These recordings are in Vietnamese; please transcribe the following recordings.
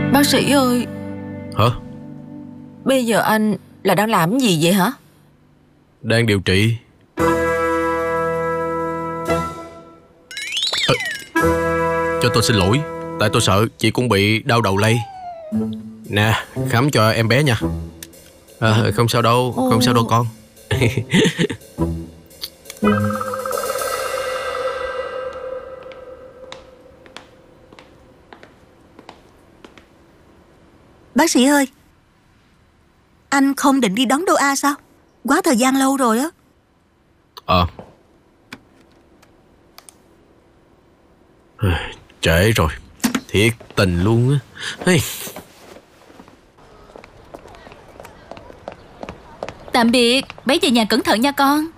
Bác sĩ ơi. Hả? Bây giờ anh là đang làm gì vậy hả? Đang điều trị. Cho tôi xin lỗi. Tại tôi sợ chị cũng bị đau đầu lây. Nè, khám cho em bé nha. Không sao đâu. Không sao đâu con. Bác sĩ ơi, anh không định đi đón Doa sao? Quá thời gian lâu rồi á. Trễ rồi. Thiệt tình luôn á. Hey. Tạm biệt, bé về nhà cẩn thận nha con.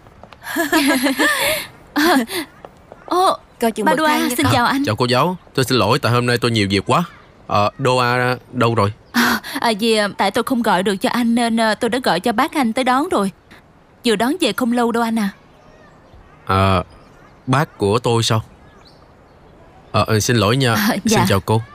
Ba Doa, xin chào anh. Chào cô giáo. Tôi xin lỗi tại hôm nay tôi nhiều việc quá. Doa đâu rồi? Vì tại tôi không gọi được cho anh nên tôi đã gọi cho bác anh tới đón rồi. Vừa đón về không lâu đâu anh à. Bác của tôi sao? Xin lỗi nha. Dạ. Xin chào cô.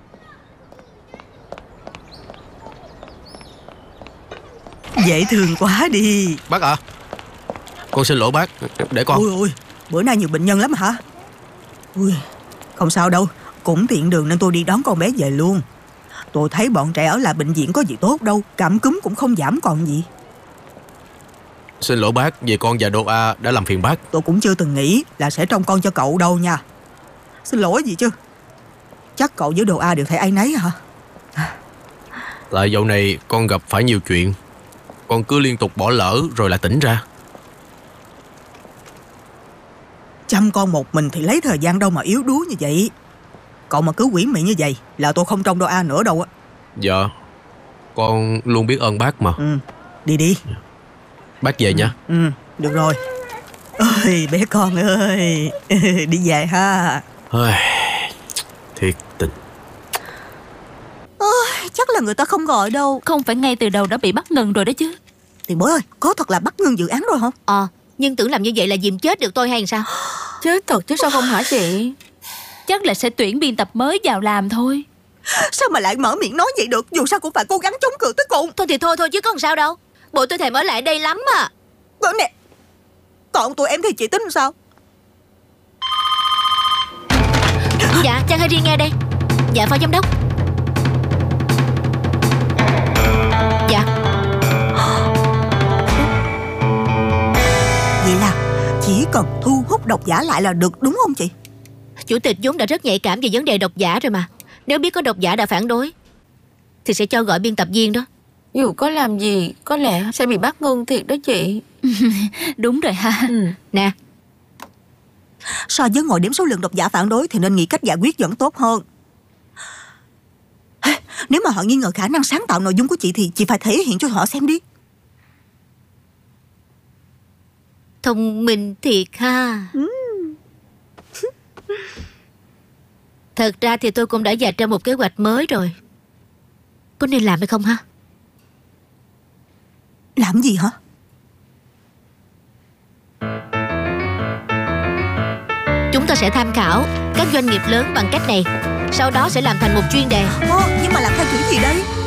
Dễ thương quá đi. Bác à, con xin lỗi bác. Để con. Ôi, bữa nay nhiều bệnh nhân lắm hả? Không sao đâu. Cũng tiện đường nên tôi đi đón con bé về luôn. Tôi thấy bọn trẻ ở lại bệnh viện có gì tốt đâu. Cảm cúm cũng không giảm còn gì. Xin lỗi bác vì con và Doa đã làm phiền bác. Tôi cũng chưa từng nghĩ là sẽ trông con cho cậu đâu nha. Xin lỗi gì chứ. Chắc cậu với Doa đều thấy áy náy hả? Tại dạo này con gặp phải nhiều chuyện. Con cứ liên tục bỏ lỡ rồi lại tỉnh ra. Chăm con một mình thì lấy thời gian đâu mà yếu đuối như vậy. Cậu mà cứ quỷ mị như vậy là tôi không trông Doa nữa đâu á. Dạ, con luôn biết ơn bác mà. Đi. Bác về nha. Được rồi. Ôi bé con ơi. Đi về ha. Thiệt tình. Chắc là người ta không gọi đâu. Không phải ngay từ đầu đã bị bắt ngừng rồi đó chứ. Tiền bối ơi, có thật là bắt ngưng dự án rồi không? Nhưng tưởng làm như vậy là dìm chết được tôi hay sao? Chết thật chứ sao không hả chị? Chắc là sẽ tuyển biên tập mới vào làm thôi. Sao mà lại mở miệng nói vậy được? Dù sao cũng phải cố gắng chống cự tới cùng. Thôi thì thôi chứ có làm sao đâu. Bộ tôi thèm ở lại đây lắm à. Nè, còn tụi em thì chị tính sao? Dạ, Trang Harry nghe đây. Dạ, phó giám đốc. Dạ. Vậy là chỉ cần thu hút độc giả lại là được đúng không chị? Chủ tịch vốn đã rất nhạy cảm về vấn đề độc giả rồi mà. Nếu biết có độc giả đã phản đối thì sẽ cho gọi biên tập viên đó. Dù có làm gì có lẽ sẽ bị bắt ngưng thiệt đó chị. Đúng rồi ha. Nè, So với ngồi đếm số lượng độc giả phản đối thì nên nghĩ cách giải quyết vẫn tốt hơn. Nếu mà họ nghi ngờ khả năng sáng tạo nội dung của chị thì chị phải thể hiện cho họ xem đi. thông minh thiệt ha. Thật ra thì tôi cũng đã vạch ra một kế hoạch mới rồi. Có nên làm hay không ha? Làm gì hả? Chúng ta sẽ tham khảo các doanh nghiệp lớn bằng cách này. Sau đó sẽ làm thành một chuyên đề. Nhưng mà làm theo kiểu gì đây?